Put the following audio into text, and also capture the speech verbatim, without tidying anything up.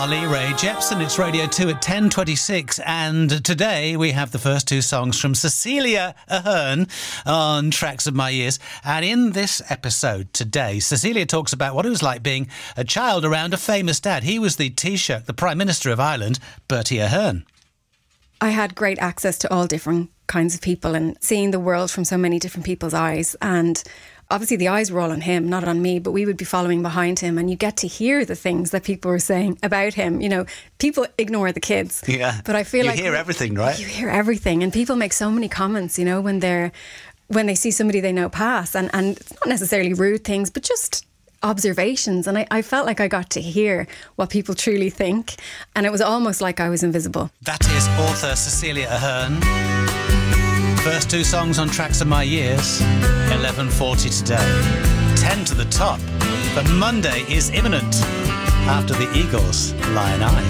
Carly Rae Jepsen. It's Radio two at ten twenty-six, and today we have the first two songs from Cecilia Ahern on Tracks of My Years. And in this episode today, Cecilia talks about what it was like being a child around a famous dad. He was the Taoiseach, the Prime Minister of Ireland, Bertie Ahern. I had great access to all different kinds of people and seeing the world from so many different people's eyes. And obviously the eyes were all on him, not on me, but we would be following behind him, and you get to hear the things that people were saying about him. You know, people ignore the kids. Yeah. But I feel you like... You hear everything, right? You hear everything. And people make so many comments, you know, when they're when they see somebody they know pass. And, and it's not necessarily rude things, but just observations. And I, I felt like I got to hear what people truly think. And it was almost like I was invisible. That is author Cecilia Ahern. First two songs on Tracks of My Years, eleven forty today. ten to the top. But Monday is imminent after the Eagles' Lion Eye.